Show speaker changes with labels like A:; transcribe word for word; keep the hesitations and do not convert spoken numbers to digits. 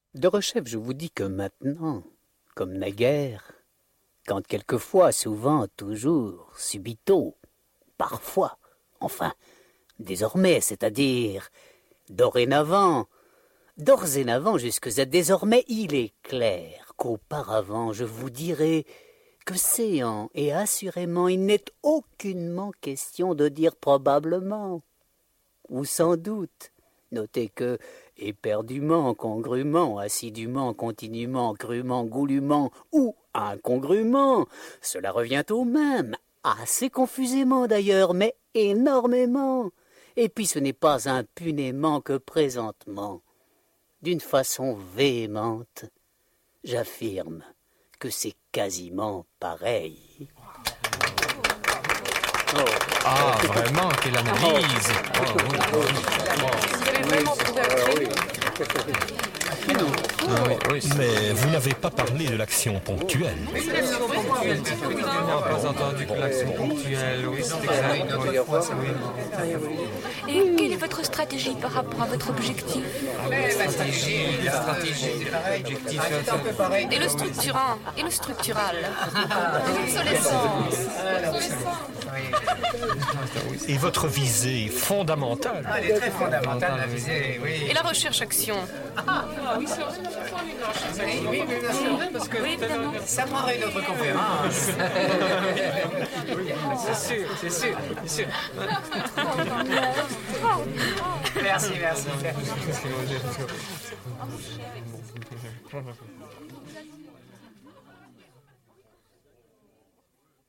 A: Derechef, je vous dis que maintenant, comme naguère, quand quelquefois, souvent, toujours, subito, parfois, enfin, désormais, c'est-à-dire, dorénavant, dorénavant jusque à désormais, il est clair qu'auparavant, je vous dirai que séant et assurément, il n'est aucunement question de dire probablement, ou sans doute. Notez que, éperdument, congrument, assidûment, continuellement, crûment, goulument ou incongrument, cela revient au même, assez confusément d'ailleurs, mais énormément. Et puis ce n'est pas impunément que présentement, d'une façon véhémente, j'affirme que c'est quasiment pareil.
B: Oh. Ah, vraiment, quelle analyse! Oh, oui,
C: Vous avez vraiment trouvé
B: ah, oui, oui,
D: Mais vous n'avez pas parlé de l'action ponctuelle.
B: Oui, l'action ponctuelle. On n'a pas entendu que l'action ponctuelle, oui, c'est exact.
C: Et quelle est votre stratégie par rapport à votre objectif?
B: La stratégie, la stratégie, l'objectif, c'est un peu pareil.
C: Et le structurant, et le structural. L'obsolescence.
D: Et votre visée fondamentale.
B: Ah, elle est très fondamentale, la visée, oui.
C: Et la recherche-action.
B: Ah, oui, c'est vrai, oui, oui, bien sûr, parce que
C: oui, évidemment.
B: Ça prendrait une autre conférence. C'est sûr, c'est sûr, c'est sûr. Merci, merci.